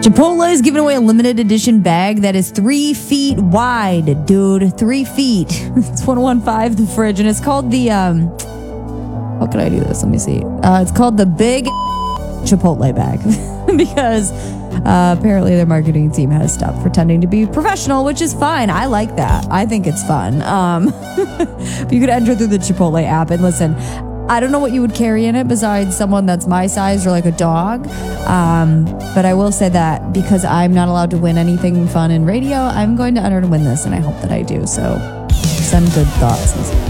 Chipotle is giving away a limited edition bag that is 3 feet wide, dude. 3 feet. It's 115 the fridge, and it's called the how can I do this? Let me see. It's called the Big Chipotle bag because apparently their marketing team has stopped pretending to be professional, which is fine. I like that. I think it's fun. You could enter through the Chipotle app and listen. I don't know what you would carry in it besides someone that's my size or like a dog. But I will say that because I'm not allowed to win anything fun in radio, I'm going to enter to win this, and I hope that I do. So send good thoughts.